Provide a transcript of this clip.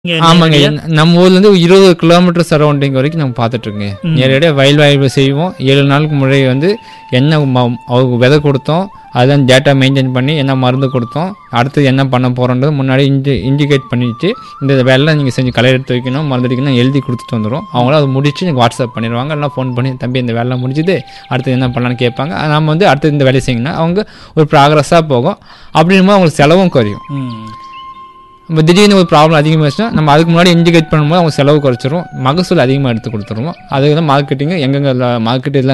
ஆமாங்க. நம்ம ஊர்லேருந்து 20 கிலோமீட்டர் சரௌண்டிங் வரைக்கும் நம்ம பார்த்துட்ருக்கோங்க. நேரடியாக வயல் செய்வோம். 7 நாளுக்கு முன்னாடி என்ன அவங்க விதை கொடுத்தோம், அதெல்லாம் டேட்டா மெயின்டைன் பண்ணி என்ன மருந்து கொடுத்தோம், அடுத்து என்ன பண்ண போகிறோன்றது முன்னாடி இண்டிகேட் பண்ணிவிட்டு இந்த வேலைலாம் நீங்கள் செஞ்சு களை எடுத்து வைக்கணும், மருந்து அடிக்கணும் எழுதி கொடுத்துட்டு வந்துடும். அவங்களும் அதை முடிச்சு எனக்கு வாட்ஸ்அப் பண்ணிடுவாங்க. எல்லாம் ஃபோன் பண்ணி தம்பி இந்த வேலைலாம் முடிஞ்சுது, அடுத்து என்ன பண்ணலான்னு கேட்பாங்க. நம்ம அடுத்து இந்த வேலையை செய்யணும்னா அவங்க ஒரு ப்ராக்ரஸாக போகும். அப்படின்னும் அவங்களுக்கு செலவும் குறையும். நம்ம திடீர்னு ஒரு ப்ராப்ளம் அதிகமாகிடுச்சுன்னா நம்ம அதுக்கு முன்னாடி இண்டிகேட் பண்ணும்போது அவங்க செலவு குறைச்சிரும், மகசூல் அதிகமாக எடுத்து கொடுத்துருவோம். அதுக்கு தான் மார்க்கெட்டிங்கு எங்கெங்கே மார்க்கெட்